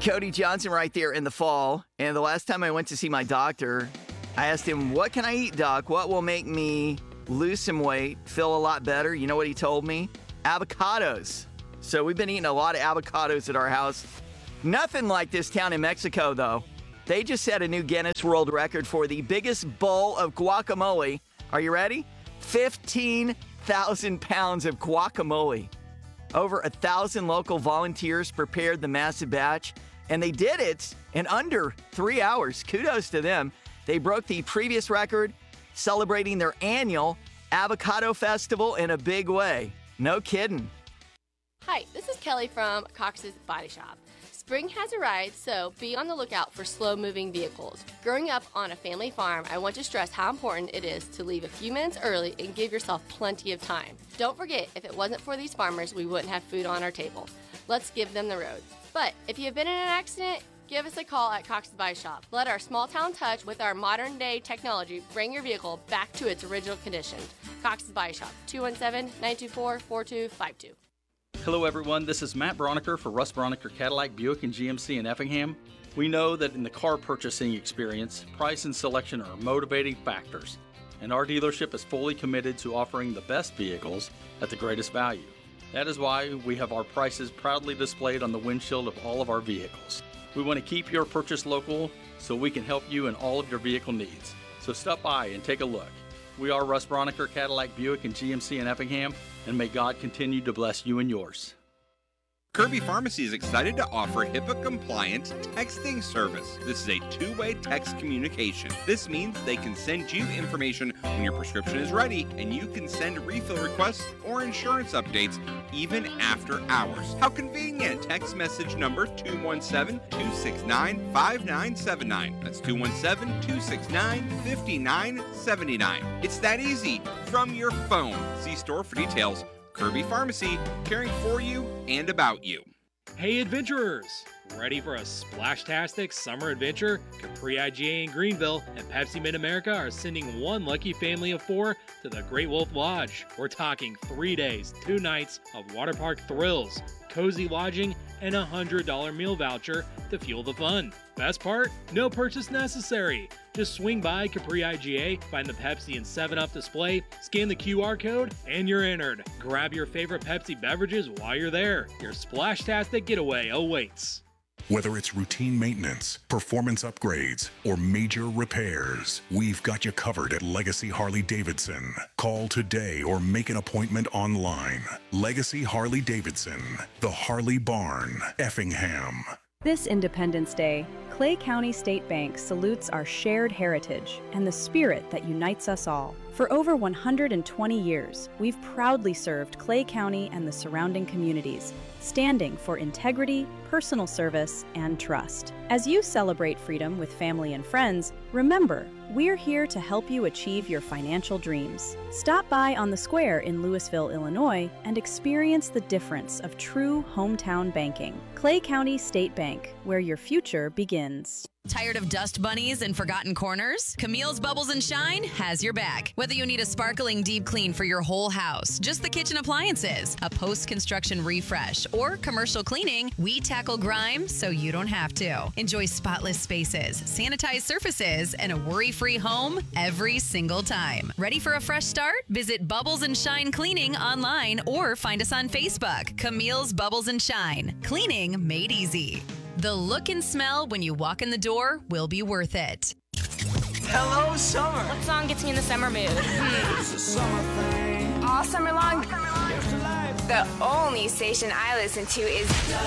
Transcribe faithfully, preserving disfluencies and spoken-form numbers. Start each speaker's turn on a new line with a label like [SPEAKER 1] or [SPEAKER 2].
[SPEAKER 1] Cody Johnson right there in the fall. And the last time I went to see my doctor, I asked him, what can I eat, doc? What will make me lose some weight, feel a lot better? You know what he told me? Avocados. So we've been eating a lot of avocados at our house. Nothing like this town in Mexico, though. They just set a new Guinness World Record for the biggest bowl of guacamole. Are you ready? fifteen thousand pounds of guacamole. Over a thousand local volunteers prepared the massive batch, and they did it in under three hours. Kudos to them. They broke the previous record, celebrating their annual Avocado Festival in a big way. No kidding.
[SPEAKER 2] Hi, this is Kelly from Cox's Body Shop. Spring has arrived, so be on the lookout for slow-moving vehicles. Growing up on a family farm, I want to stress how important it is to leave a few minutes early and give yourself plenty of time. Don't forget, if it wasn't for these farmers, we wouldn't have food on our table. Let's give them the road. But if you have been in an accident, give us a call at Cox's Body Shop. Let our small-town touch with our modern-day technology bring your vehicle back to its original condition. Cox's Body Shop, two one seven, nine two four, four two five two.
[SPEAKER 3] Hello everyone, this is Matt Broniker for Russ Broniker Cadillac Buick and G M C in Effingham. We know that in the car purchasing experience, price and selection are motivating factors, and our dealership is fully committed to offering the best vehicles at the greatest value. That is why we have our prices proudly displayed on the windshield of all of our vehicles. We want to keep your purchase local so we can help you in all of your vehicle needs. So stop by and take a look. We are Russ Broniker Cadillac Buick and G M C in Effingham, and may God continue to bless you and yours.
[SPEAKER 4] Kirby Pharmacy is excited to offer HIPAA-compliant texting service. This is a two-way text communication. This means they can send you information when your prescription is ready, and you can send refill requests or insurance updates even after hours. How convenient! Text message number two one seven, two six nine, five nine seven nine. That's two one seven, two six nine, five nine seven nine. It's that easy from your phone. See store for details. Kirby Pharmacy, caring for you and about you.
[SPEAKER 5] Hey adventurers! Ready for a splashtastic summer adventure? Capri I G A in Greenville and Pepsi Mid-America are sending one lucky family of four to the Great Wolf Lodge. We're talking three days, two nights of water park thrills, cozy lodging, and a one hundred dollars meal voucher to fuel the fun. Best part? No purchase necessary. Just swing by Capri I G A, find the Pepsi and seven up display, scan the Q R code, and you're entered. Grab your favorite Pepsi beverages while you're there. Your Splashtastic getaway awaits.
[SPEAKER 6] Whether it's routine maintenance, performance upgrades, or major repairs, we've got you covered at Legacy Harley-Davidson. Call today or make an appointment online. Legacy Harley-Davidson, the Harley Barn, Effingham.
[SPEAKER 7] This Independence Day, Clay County State Bank salutes our shared heritage and the spirit that unites us all. For over one hundred twenty years, we've proudly served Clay County and the surrounding communities, standing for integrity, personal service, and trust. As you celebrate freedom with family and friends, remember, we're here to help you achieve your financial dreams. Stop by on the square in Louisville, Illinois, and experience the difference of true hometown banking. Clay County State Bank, where your future begins.
[SPEAKER 8] Tired of dust bunnies and forgotten corners? Camille's Bubbles and Shine has your back. Whether you need a sparkling deep clean for your whole house, just the kitchen appliances, a post-construction refresh, or commercial cleaning, we tackle grime so you don't have to. Enjoy spotless spaces, sanitized surfaces, and a worry-free home every single time. Ready for a fresh start? Visit Bubbles and Shine Cleaning online or find us on Facebook. Camille's Bubbles and Shine. Cleaning made easy. The look and smell when you walk in the door will be worth it.
[SPEAKER 1] Hello, summer.
[SPEAKER 9] What song gets me in the summer mood? Hmm.
[SPEAKER 1] It's a summer thing.
[SPEAKER 9] All summer long. The only station I listen to is